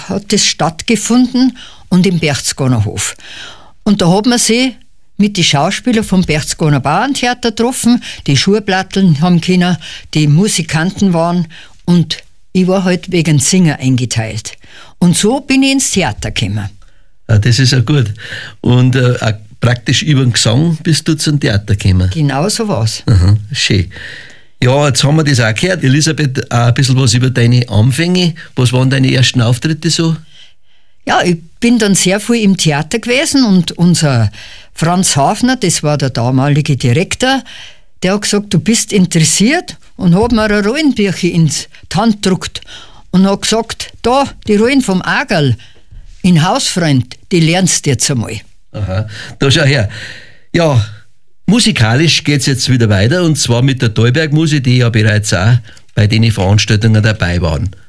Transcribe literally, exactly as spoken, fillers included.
hat das stattgefunden und im Berchtesgadener Hof. Und da hat man sich mit den Schauspielern vom Berchtesgadener Bauerntheater getroffen, die Schulplatteln haben können, die Musikanten waren und ich war halt wegen Singer eingeteilt. Und so bin ich ins Theater gekommen. Ah, das ist ja gut. Und äh, auch praktisch über den Gesang bist du zum Theater gekommen. Genau so war's. Aha, schön. Ja, jetzt haben wir das auch gehört. Elisabeth, auch ein bisschen was über deine Anfänge. Was waren deine ersten Auftritte so? Ja, ich bin dann sehr viel im Theater gewesen und unser Franz Hafner, das war der damalige Direktor, der hat gesagt, du bist interessiert und hat mir ein Rollenbücher ins die Hand gedruckt und hat gesagt, da, die Rollen vom Agerl in Hausfreund, die lernst du jetzt einmal. Aha, da schau her. Ja, musikalisch geht's jetzt wieder weiter und zwar mit der Thalberg Musik, die ja bereits auch bei den Veranstaltungen dabei waren.